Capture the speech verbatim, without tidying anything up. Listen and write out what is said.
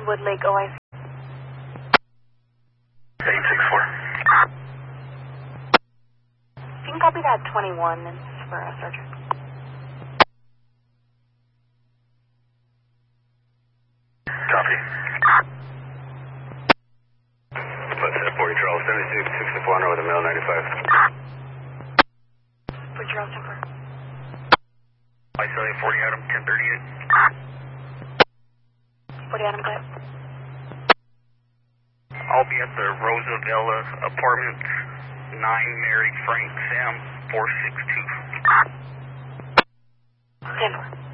Wood Lake O I C. eight six four. You can copy that twenty-one. This is for a surgeon. Copy. What's that, forty Charles, seventy-six, sixty-four with a male ninety-five. For Charles Temper. I saw you forty Adam, ten thirty-eight. forty Adam, go ahead. I'll be at the Rosavilla Apartments, nine Mary Frank Sam, four six two. ten four.